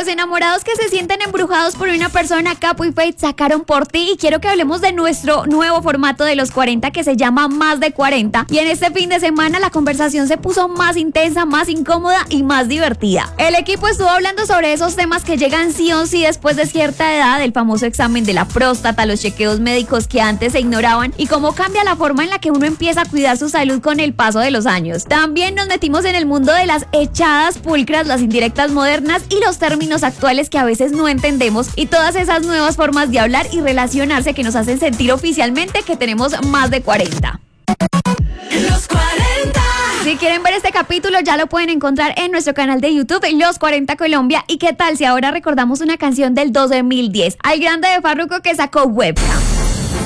los enamorados que se sienten embrujados por una persona, Capo y Fate sacaron Por Ti, y quiero que hablemos de nuestro nuevo formato de los 40 que se llama Más de 40. Y en este fin de semana la conversación se puso más intensa, más incómoda y más divertida. El equipo estuvo hablando sobre esos temas que llegan sí o sí después de cierta edad, el famoso examen de la próstata, los chequeos médicos que antes se ignoraban y cómo cambia la forma en la que uno empieza a cuidar su salud con el paso de los años. También nos metimos en el mundo de las echadas pulcras, las indirectas modernas y los términos actuales que a veces no entendemos, y todas esas nuevas formas de hablar y relacionarse que nos hacen sentir oficialmente que tenemos más de 40. Los 40. Si quieren ver este capítulo ya lo pueden encontrar en nuestro canal de YouTube, Los 40 Colombia. ¿Y qué tal si ahora recordamos una canción del 2010, Al Grande de Farruko, que sacó Webcam?